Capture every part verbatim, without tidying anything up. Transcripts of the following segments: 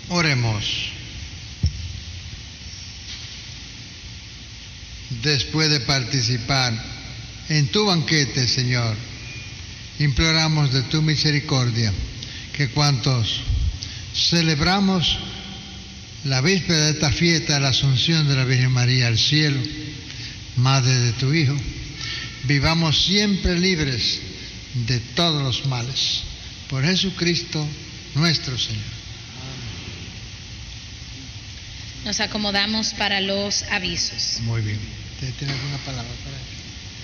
Oremos. Después de participar en tu banquete, Señor, imploramos de tu misericordia que cuantos celebramos la víspera de esta fiesta de la Asunción de la Virgen María al cielo, Madre de tu Hijo, vivamos siempre libres de todos los males. Por Jesucristo nuestro Señor. Nos acomodamos para los avisos. Muy bien. ¿Usted tiene alguna palabra para eso?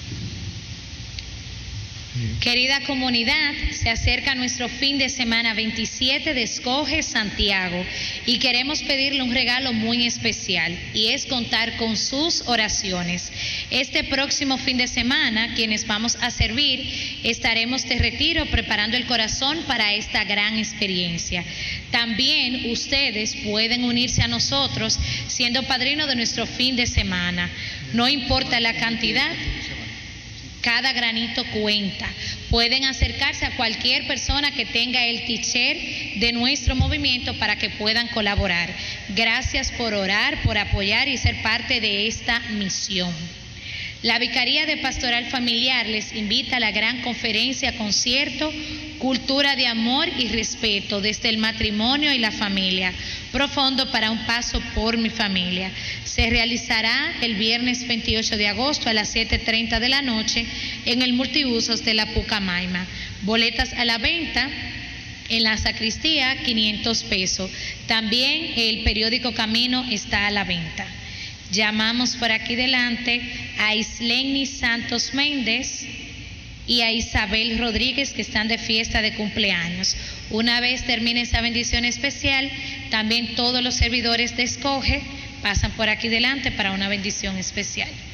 Sí. Querida comunidad, se acerca nuestro fin de semana veintisiete de Escoge Santiago y queremos pedirle un regalo muy especial y es contar con sus oraciones. Este próximo fin de semana, quienes vamos a servir, estaremos de retiro preparando el corazón para esta gran experiencia. También ustedes pueden unirse a nosotros siendo padrino de nuestro fin de semana. No importa la cantidad, cada granito cuenta. Pueden acercarse a cualquier persona que tenga el t-shirt de nuestro movimiento para que puedan colaborar. Gracias por orar, por apoyar y ser parte de esta misión. La Vicaría de Pastoral Familiar les invita a la gran conferencia concierto Cultura de Amor y Respeto desde el matrimonio y la familia, profundo para un paso por mi familia. Se realizará el viernes veintiocho de agosto a las siete y media de la noche en el multiusos de la Pucamaima. Boletas a la venta en la sacristía, quinientos pesos. También el periódico Camino está a la venta. Llamamos por aquí delante a Isleni Santos Méndez y a Isabel Rodríguez, que están de fiesta de cumpleaños. Una vez termine esa bendición especial, también todos los servidores de Escoge pasan por aquí delante para una bendición especial.